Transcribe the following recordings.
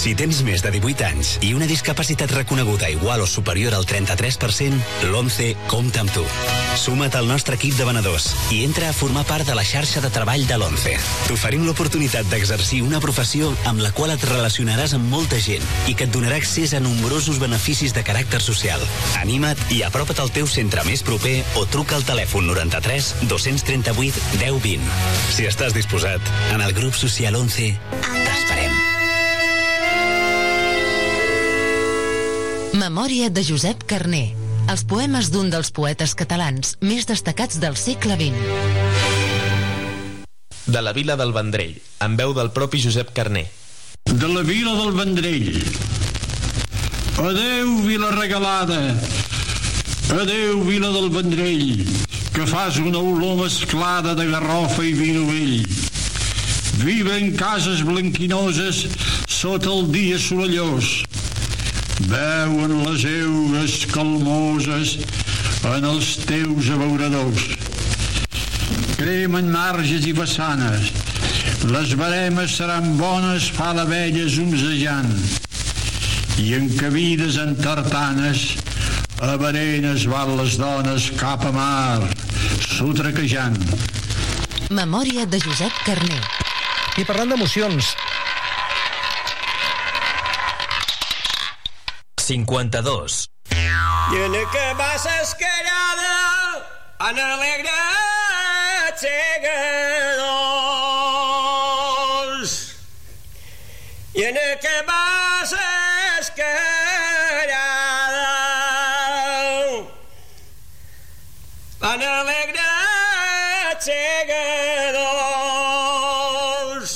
Si tens més de 18 anys i una discapacitat reconeguda igual o superior al 33%, l'11 compta amb tu. Suma't al nostre equip de venedors i entra a formar part de la xarxa de treball de l'11. T'oferim l'oportunitat d'exercir una professió amb la qual et relacionaràs amb molta gent i que et donarà accés a nombrosos beneficis de caràcter social. Anima't i apropa't al teu centre més proper o truca al telèfon 93 238 1020. Si estàs disposat, en el grup social 11 t'esperem. Memòria de Josep Carner. Els poemes d'un dels poetes catalans més destacats del segle XX. De la Vila del Vendrell, amb veu del propi Josep Carner. De la Vila del Vendrell. Adeu, vila regalada. Adeu, Vila del Vendrell, que fas una olor mesclada de garrofa i vi novell. Viven cases blanquinoses sota el dia sorollós. Veuen les eugues calmoses en els teus abeuradors. Cremen marges i façanes. Les baremes seran bones fa l'abelles onzejant. I en cabides en tartanes a berenes van les dones cap a mar, sotraquejant. Memòria de Josep Carner. I parlant d'emocions... 52. I en acabar s'escarada en alegre segadors. I en acabar s'escarada en alegre segadors.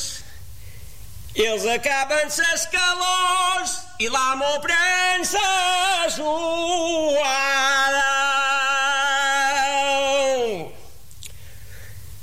I els acaben ses calors i l'amo pren ses